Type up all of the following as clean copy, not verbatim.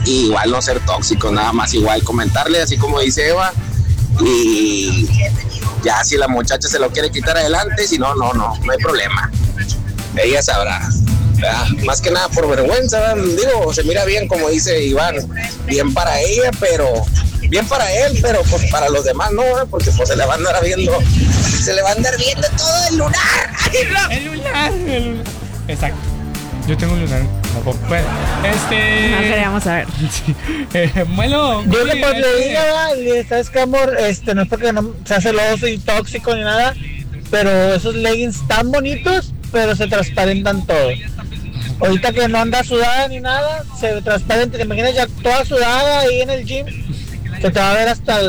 y igual no ser tóxico, nada más igual comentarle, así como dice Eva, y ya si la muchacha se lo quiere quitar adelante, si no hay problema, ella sabrá. Más que nada por vergüenza, digo, se mira bien como dice Iván, bien para ella, pero bien para él, pero pues para los demás no, porque pues se le va a andar viendo todo el lunar. El lunar. Exacto. Yo tengo un lunar. Bueno, no queríamos saber. Sí. Bueno, yo le diga, ¿sabes qué, amor? No es porque no sea celoso y tóxico ni nada, pero esos leggings tan bonitos, pero se transparentan todo. Ahorita que no anda sudada ni nada, se transparenta. Te imaginas ya toda sudada ahí en el gym, se te va a ver hasta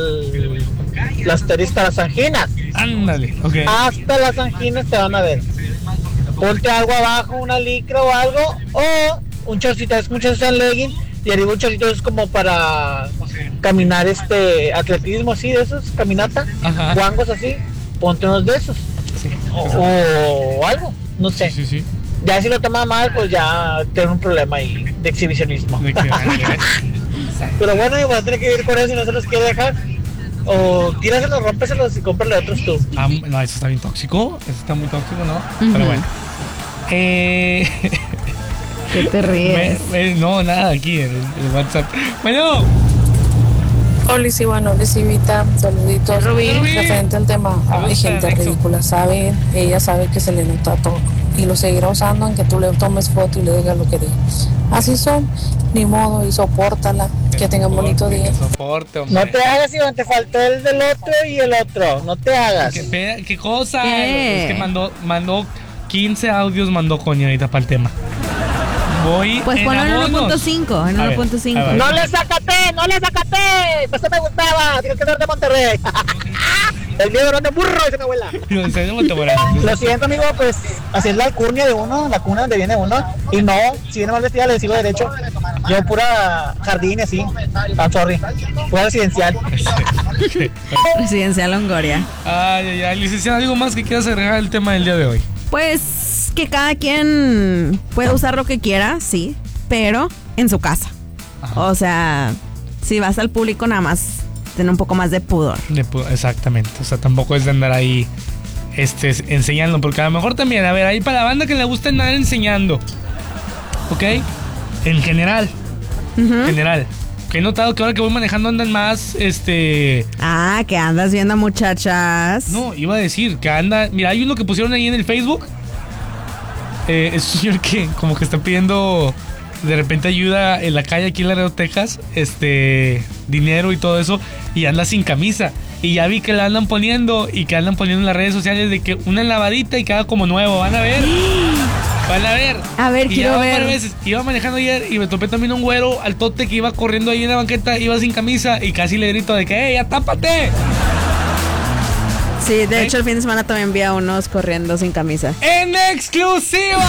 las anginas. Ándale, ok. Hasta las anginas te van a ver. Ponte algo abajo, una licra o algo, o un chorcito, es muchos usan legging y arriba un chorcito es como para caminar, atletismo así, de esos, caminata, guangos así, ponte unos de esos, sí. o algo, no sé. Sí. Ya si lo toma mal, pues ya tiene un problema ahí de exhibicionismo. Pero bueno, igual a tener que vivir con eso y no se los quiere dejar. O tíraselos, rómpeselos y cómprale otros tú. No, eso está bien tóxico. Eso está muy tóxico, ¿no? Pero bueno. ¿Qué te ríes? No, nada, aquí en el WhatsApp. Bueno. Hola, Iván, Vita, saluditos. Referente al tema, hay gente ridícula, ella sabe que se le nota todo y lo seguirá usando aunque tú le tomes foto y le digas lo que digas. Así son, ni modo, y sopórtala. Que tengan bonito día. No te hagas, Iván, te faltó el del otro y el otro. No te hagas. ¿Qué cosa? Es que mandó 15 audios, mandó coño ahorita para el tema. Pues ponlo en 1.5, en 1.5. No le sacaté. Pues me gustaba. Tienes que ser de Monterrey. El mío era de burro, dice mi abuela. Lo siento, amigo, pues así es la alcurnia de uno, la cuna donde viene uno. Y no, si viene mal vestida le sigo derecho. Yo pura jardín y así. Sorry. Pura residencial. Residencial Longoria. Ay, licenciada, ¿algo más que quieras agregar al tema del día de hoy? Pues que cada quien puede usar lo que quiera, sí, pero en su casa. O sea, si vas al público, nada más tener un poco más de pudor. Exactamente, o sea, tampoco es de andar ahí enseñando, porque a lo mejor también, a ver, hay para la banda que le gusta andar enseñando, ¿ok? En general, que he notado que ahora que voy manejando andan más, que andas viendo a muchachas. No, iba a decir que anda, mira, hay uno que pusieron ahí en el Facebook, es un señor que como que está pidiendo de repente ayuda en la calle aquí en Laredo, Texas, dinero y todo eso, y anda sin camisa. Y ya vi que la andan poniendo y que andan poniendo en las redes sociales de que una lavadita y queda como nuevo. Van a ver. A ver, y quiero ver. Veces. Iba manejando ayer y me topé también un güero altote que iba corriendo ahí en la banqueta, iba sin camisa y casi le grito de que ¡ya tápate! Sí, de hecho el fin de semana también vi a unos corriendo sin camisa. ¡En exclusiva!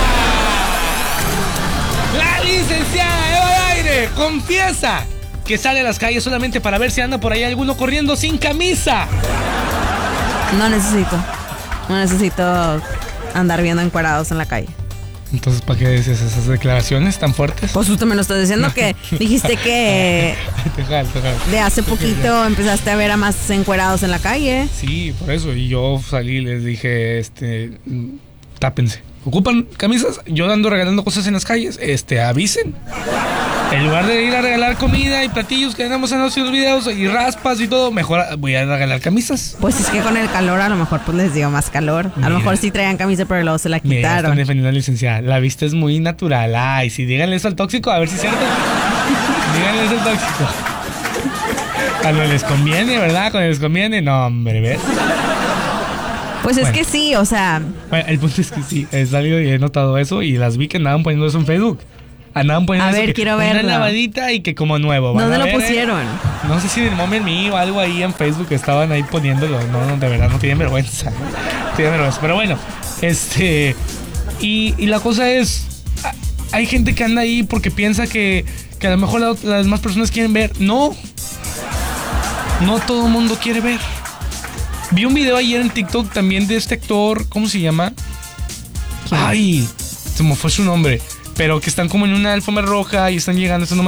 La licenciada Eva Aire confiesa que sale a las calles solamente para ver si anda por ahí alguno corriendo sin camisa. No necesito andar viendo encuerados en la calle. Entonces, ¿para qué dices esas declaraciones tan fuertes? Pues tú me lo estás diciendo, que dijiste que de hace poquito empezaste a ver a más encuerados en la calle. Sí, por eso. Y yo salí y les dije, tápense. ¿Ocupan camisas? Yo ando regalando cosas en las calles. Avisen. En lugar de ir a regalar comida y platillos que tenemos en los videos y raspas y todo, mejor voy a regalar camisas. Pues es que con el calor a lo mejor pues les dio más calor. A lo mejor sí traían camisa, pero luego se la quitaron. Mira, están defendiendo a la licenciada. La vista es muy natural. Ay, sí, díganle eso al tóxico, a ver si es cierto. Díganle eso al tóxico. Cuando les conviene, ¿verdad? Cuando les conviene, no, hombre, ¿ves? Pues es que sí, o sea. Bueno, el punto es que sí, he salido y he notado eso y las vi que andaban poniendo eso en Facebook. Andaban poniendo a ver, quiero verlo. Una lavadita y que como nuevo. ¿Dónde lo pusieron? No sé si en el Moment Me o algo ahí en Facebook estaban ahí poniéndolo. No, de verdad, no tienen vergüenza. Pero bueno, y la cosa es, hay gente que anda ahí porque piensa que a lo mejor las demás personas quieren ver. No todo el mundo quiere ver. Vi un video ayer en TikTok también de este actor, ¿cómo se llama? ¿Quién? Ay, se me fue su nombre. Pero que están como en una alfombra roja y están llegando,